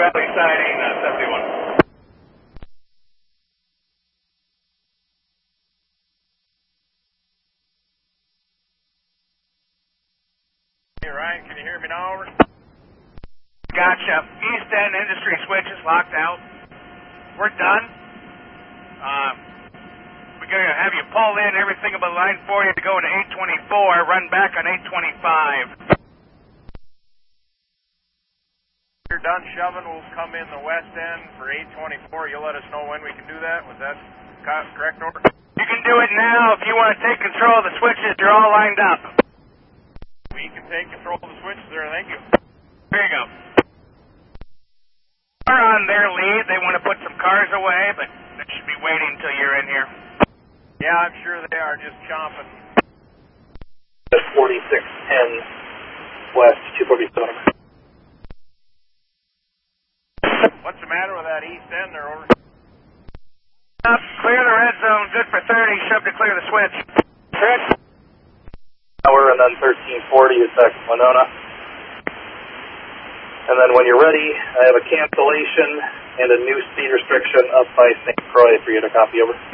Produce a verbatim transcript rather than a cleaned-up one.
Valley siding, uh, seventy-one. Hey, Ryan, can you hear me now? Over? Gotcha. East End Industry switch is locked out. We're done. Uh, we're going to have you pull in everything about line four. You have to go into eight twenty-four, run back on eight twenty-five. You're done shoving, we'll come in the west end for eight twenty-four. You'll let us know when we can do that. Was that correct, over? You can do it now if you want to take control of the switches. You're all lined up. We can take control of the switches there, thank you. There you go. They're on their lead. They want to put some cars away, but they should be waiting until you're in here. Yeah, I'm sure they are just chomping. forty-six ten west, two forty-seven. What's the matter with that east end there, over? Up, clear the red zone, good for thirty, shove to clear the switch. Switch. Hour and then thirteen forty is back to Winona. And then when you're ready, I have a cancellation and a new speed restriction up by Saint Croix for you to copy over.